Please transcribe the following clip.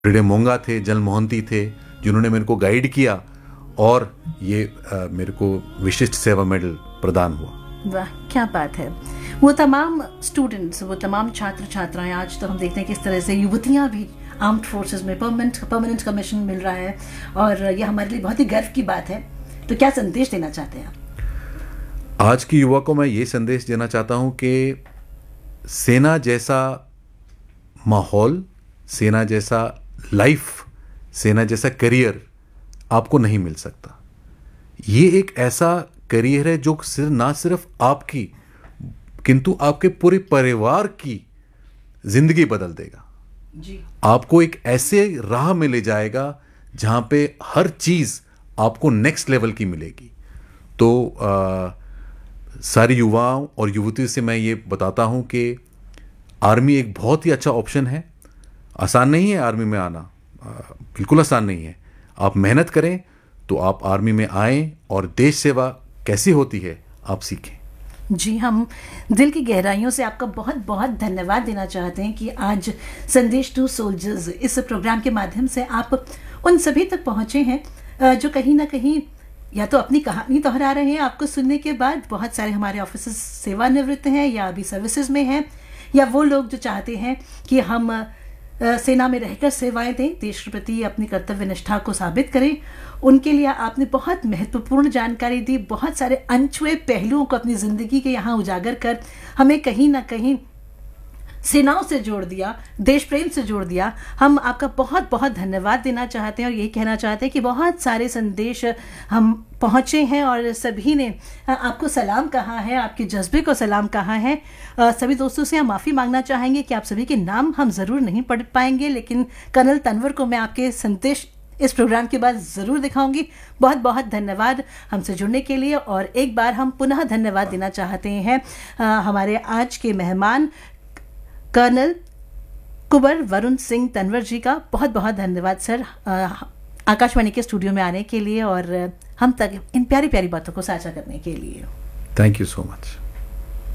ब्रिडे मोंगा थे, जल मोहंती थे, जिन्होंने मेरे को गाइड किया और ये मेरे को विशिष्ट सेवा मेडल प्रदान हुआ। वाह, क्या बात है। वो तमाम स्टूडेंट्स, वो तमाम छात्र छात्राएं, आज तो हम देखते हैं किस तरह से युवतियां भी आर्म्ड फोर्सेस में परमानेंट कमीशन मिल रहा है, और यह हमारे लिए बहुत ही गर्व की बात है। तो क्या संदेश देना चाहते हैं आप? आज की युवा को मैं ये संदेश देना चाहता हूं कि सेना जैसा माहौल, सेना जैसा लाइफ, सेना जैसा करियर आपको नहीं मिल सकता। ये एक ऐसा करियर है जो ना सिर्फ आपकी किंतु आपके पूरे परिवार की जिंदगी बदल देगा जी। आपको एक ऐसे राह में ले जाएगा जहां पे हर चीज आपको नेक्स्ट लेवल की मिलेगी। तो सारी युवाओं और युवतियों से मैं ये बताता हूं कि आर्मी एक बहुत ही अच्छा ऑप्शन है। आसान नहीं है आर्मी में आना, बिल्कुल आसान नहीं है। आप मेहनत करें तो आप आर्मी में आएं और देश सेवा कैसी होती है आप सीखें। जी, हम दिल की गहराइयों से आपका बहुत बहुत धन्यवाद देना चाहते हैं कि आज संदेश टू सोल्जर्स इस प्रोग्राम के माध्यम से आप उन सभी तक पहुंचे हैं जो कहीं ना कहीं या तो अपनी कहानी दोहरा रहे हैं। आपको सुनने के बाद बहुत सारे हमारे ऑफिसर्स सेवानिवृत्त हैं या अभी सर्विसेज में हैं, या वो लोग जो चाहते हैं कि हम सेना में रहकर सेवाएं दें, देश के प्रति अपनी कर्तव्य निष्ठा को साबित करें। उनके लिए आपने बहुत महत्वपूर्ण जानकारी दी, बहुत सारे अनछुए पहलुओं को अपनी ज़िंदगी के यहाँ उजागर कर हमें कहीं ना कहीं सेनाओं से जोड़ दिया, देश प्रेम से जोड़ दिया। हम आपका बहुत बहुत धन्यवाद देना चाहते हैं और यही कहना चाहते हैं कि बहुत सारे संदेश हम पहुँचे हैं और सभी ने आपको सलाम कहा है, आपके जज्बे को सलाम कहा है। सभी दोस्तों से हम माफ़ी मांगना चाहेंगे कि आप सभी के नाम हम ज़रूर नहीं पढ़ पाएंगे, लेकिन कर्नल तनवर को मैं आपके संदेश इस प्रोग्राम के बाद ज़रूर दिखाऊंगी। बहुत बहुत धन्यवाद हमसे जुड़ने के लिए। और एक बार हम पुनः धन्यवाद देना चाहते हैं हमारे आज के मेहमान कर्नल कुंवर वरुण सिंह तनवर जी का। बहुत बहुत धन्यवाद सर आकाशवाणी के स्टूडियो में आने के लिए और हम तक इन प्यारी प्यारी बातों को साझा करने के लिए। Thank you so much.